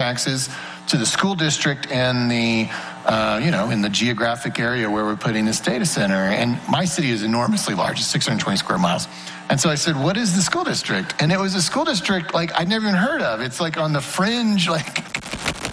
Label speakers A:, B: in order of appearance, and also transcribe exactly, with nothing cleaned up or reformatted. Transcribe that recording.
A: taxes to the school district and the, uh, you know, in the geographic area where we're putting this data center. And my city is enormously large. It's six hundred twenty square miles. And so I said, what is the school district? And it was a school district like I'd never even heard of. It's like on the fringe, like